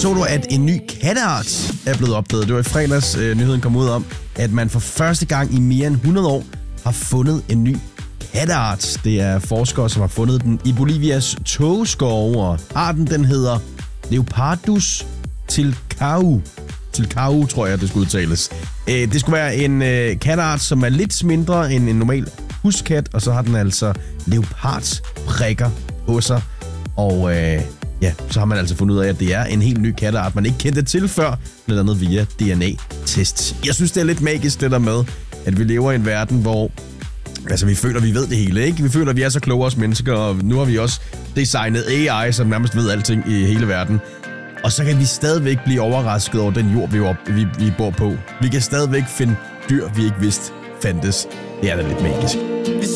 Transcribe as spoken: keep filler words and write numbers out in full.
Så du, at en ny katteart er blevet opdaget? Det var i fredags, øh, nyheden kom ud om, at man for første gang i mere end hundrede år har fundet en ny katteart. Det er forskere, som har fundet den i Bolivias tågeskove, og arten den hedder Leopardus tilcau. Tilcau, tror jeg, det skulle udtales. Det skulle være en øh, katteart, som er lidt mindre end en normal huskat, og så har den altså leopardsprikker på sig. Og øh, ja, så har man altså fundet ud af, at det er en helt ny katteart, man ikke kendte til før, blandt andet via D N A-tests. Jeg synes, det er lidt magisk det der med, at vi lever i en verden, hvor altså, vi føler, vi ved det hele, ikke? Vi føler, at vi er så kloge os mennesker, og nu har vi også designet A I, som nærmest ved alting i hele verden. Og så kan vi stadigvæk blive overrasket over den jord, vi, op, vi, vi bor på. Vi kan stadigvæk finde dyr, vi ikke vidste fandtes. Det er da lidt magisk.